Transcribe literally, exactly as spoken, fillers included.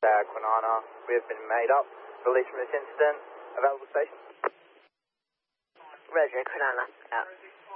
Uh, Quinana, we have been made up. Released from this incident. Available station. Roger, Quinana, out.